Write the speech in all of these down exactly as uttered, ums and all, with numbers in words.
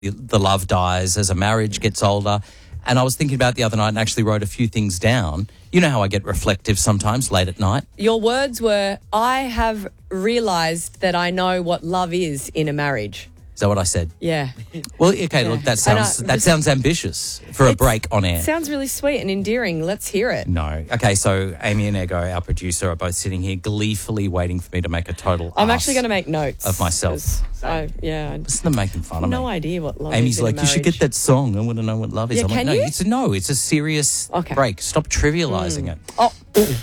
the, the love dies as a marriage gets older. And I was thinking about it the other night and actually wrote a few things down. You know how I get reflective sometimes late at night? Your words were, I have realised that I know what love is in a marriage. Is that what I said? Yeah. Well, okay, Yeah. look, that sounds I- that sounds ambitious for a break on air. Sounds really sweet and endearing. Let's hear it. No. Okay, so Amy and Ego, our producer, are both sitting here gleefully waiting for me to make a total I'm ass actually going to make notes. of myself. 'cause I, yeah. Listen to making fun of no me. idea what love Amy's is in like, a you should get marriage." that song. I want to know what love is. Yeah, I'm like, can no, you? it's a no, it's a serious Okay. break. Stop trivializing it. Oh,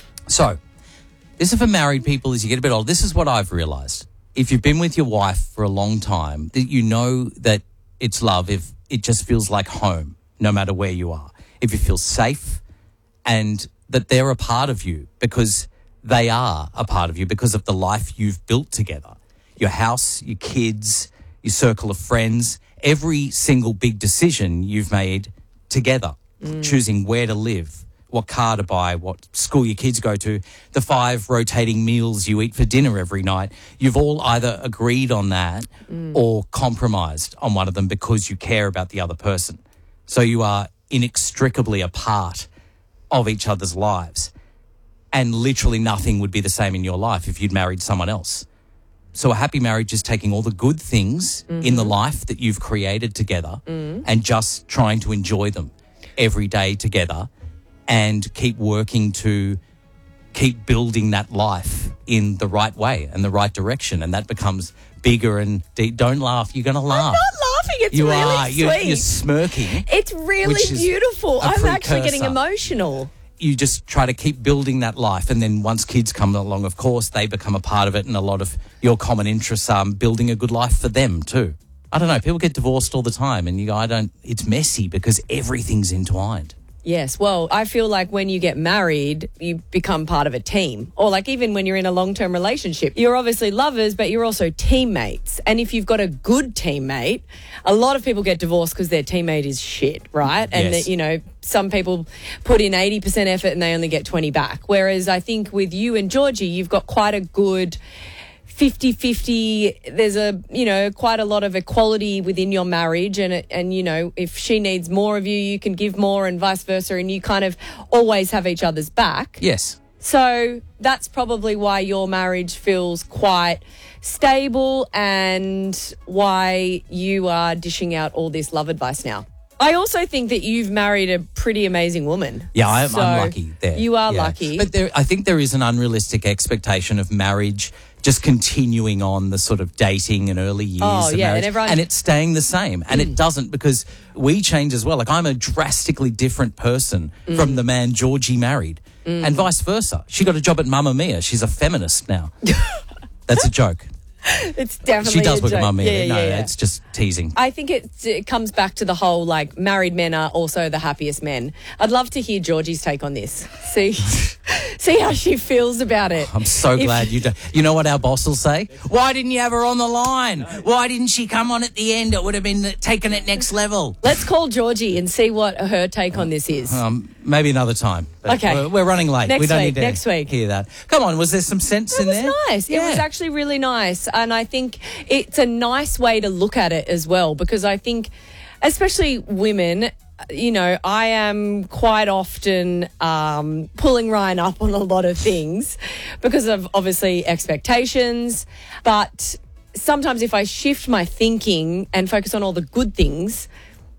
So, this is for married people as you get a bit older. This is what I've realised. If you've been with your wife for a long time, that you know that it's love if it just feels like home, no matter where you are. If you feel safe and that they're a part of you because they are a part of you because of the life you've built together. Your house, your kids, your circle of friends, every single big decision you've made together, mm. choosing where to live, what car to buy, what school your kids go to, the five rotating meals you eat for dinner every night. You've all either agreed on that mm. or compromised on one of them because you care about the other person. So you are inextricably a part of each other's lives. And literally nothing would be the same in your life if you'd married someone else. So a happy marriage is taking all the good things mm-hmm. in the life that you've created together mm. and just trying to enjoy them every day together and keep working to keep building that life in the right way and the right direction. And that becomes bigger and deep. Don't laugh. You're going to laugh. I'm not laughing. It's you really are. sweet. You're, you're smirking. It's really which is beautiful. a I'm actually getting precursor. emotional. You just try to keep building that life. And then once kids come along, of course, they become a part of it. And a lot of your common interests are building a good life for them too. I don't know. People get divorced all the time and you go, I don't, it's messy because everything's entwined. Yes. Well, I feel like when you get married, you become part of a team. Or like even when you're in a long-term relationship, you're obviously lovers, but you're also teammates. And if you've got a good teammate, a lot of people get divorced because their teammate is shit, right? And, Yes. that, you know, some people put in eighty percent effort and they only get twenty back. Whereas I think with you and Georgie, you've got quite a good fifty-fifty, there's a, you know, quite a lot of equality within your marriage and, and you know, if she needs more of you, you can give more and vice versa and you kind of always have each other's back. Yes. So that's probably why your marriage feels quite stable and why you are dishing out all this love advice now. I also think that you've married a pretty amazing woman. Yeah, I'm, So I'm lucky there. You are Yeah. lucky. But there, I think there is an unrealistic expectation of marriage just continuing on the sort of dating and early years Oh, of yeah, and marriage. everyone- And it's staying the same. And it doesn't because we change as well. Like I'm a drastically different person Mm. from the man Georgie married and vice versa. She got a job at Mamma Mia. She's a feminist now. That's a joke. It's definitely She does a work at joke. Mamma Mia. Yeah, yeah, no, yeah. it's just teasing. I think it, it comes back to the whole, like, married men are also the happiest men. I'd love to hear Georgie's take on this. See see how she feels about it. I'm so If- glad you do. You know what our boss will say? Why didn't you have her on the line? Why didn't she come on at the end? It would have been taken it next level. Let's call Georgie and see what her take on this is. Um, maybe another time. But Okay. We're, we're running late. Next we don't week, need to next week. hear that. Come on, was there some sense It in was there? nice. It Yeah. was actually really nice. And I think it's a nice way to look at it as well because I think, especially women, you know, I am quite often um, pulling Ryan up on a lot of things because of obviously expectations. But sometimes if I shift my thinking and focus on all the good things,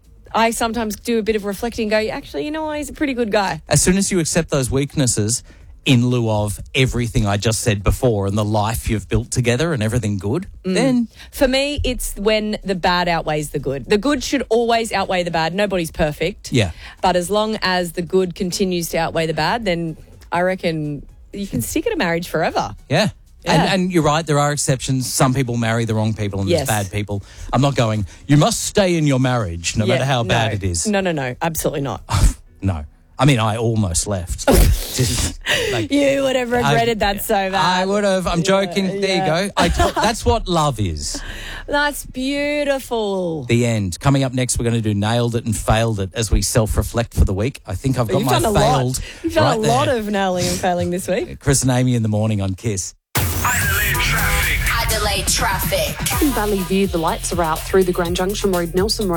I sometimes do a bit of reflecting and go, actually, you know what, he's a pretty good guy. As soon as you accept those weaknesses in lieu of everything I just said before and the life you've built together and everything good, then For me, it's when the bad outweighs the good. The good should always outweigh the bad. Nobody's perfect. Yeah. But as long as the good continues to outweigh the bad, then I reckon you can stick at a marriage forever. yeah. Yeah. And, and you're right, there are exceptions. Some people marry the wrong people and Yes. there's bad people. I'm not going, you must stay in your marriage no matter Yeah, how no. bad it is. No, no, no. Absolutely not. No. I mean, I almost left. Just, like, You would have regretted I- that so bad. I would have. I'm joking. There yeah. you go. I t- that's what love is. That's beautiful. The end. Coming up next, we're going to do Nailed It and Failed It as we self-reflect for the week. I think I've got You've my done a failed lot. You've done right a lot there. of nailing and failing this week. Chris and Amy in the morning on Kiss. Adelaide traffic. Adelaide Freeway traffic. In Valley View, the lights are out through the Grand Junction Road, Nelson Road.